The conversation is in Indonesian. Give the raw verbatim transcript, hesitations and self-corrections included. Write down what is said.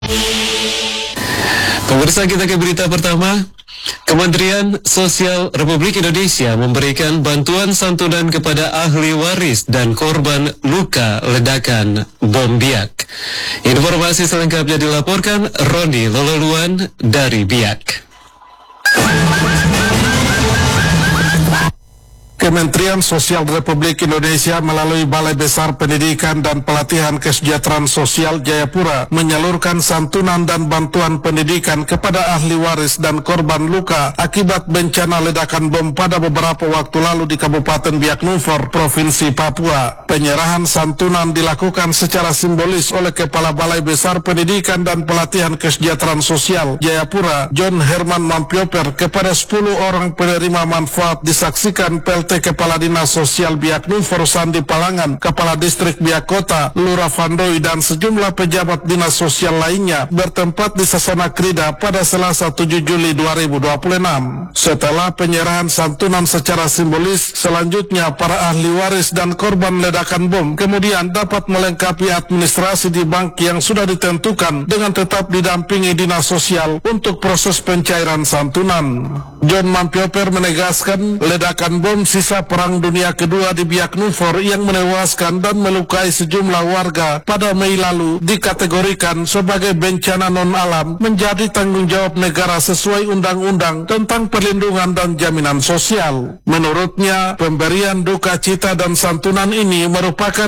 Pemirsa, kita ke berita pertama. Kementerian Sosial Republik Indonesia memberikan bantuan santunan kepada ahli waris dan korban luka ledakan bom Biak. Informasi selengkapnya dilaporkan Roni Lololuan dari Biak. Kementerian Sosial Republik Indonesia melalui Balai Besar Pendidikan dan Pelatihan Kesejahteraan Sosial Jayapura menyalurkan santunan dan bantuan pendidikan kepada ahli waris dan korban luka akibat bencana ledakan bom pada beberapa waktu lalu di Kabupaten Biak Numfor, Provinsi Papua. Penyerahan santunan dilakukan secara simbolis oleh Kepala Balai Besar Pendidikan dan Pelatihan Kesejahteraan Sosial Jayapura, John Herman Mampioper, kepada sepuluh orang penerima manfaat, disaksikan P L T Kepala Dinas Sosial Biak Numfor Sandi Palangan, Kepala Distrik Biak Kota Lurah Vandoi, dan sejumlah pejabat dinas sosial lainnya bertempat di Sasana Krida pada Selasa tujuh Juli dua ribu dua puluh enam. Setelah penyerahan santunan secara simbolis, selanjutnya para ahli waris dan korban ledakan bom kemudian dapat melengkapi administrasi di bank yang sudah ditentukan dengan tetap didampingi dinas sosial untuk proses pencairan santunan. John Mampioper menegaskan ledakan bom sisa Perang Dunia Kedua di Biak Numfor yang menewaskan dan melukai sejumlah warga pada Mei lalu dikategorikan sebagai bencana non-alam menjadi tanggung jawab negara sesuai Undang-Undang tentang Perlindungan dan Jaminan Sosial. Menurutnya, pemberian duka cita dan santunan ini merupakan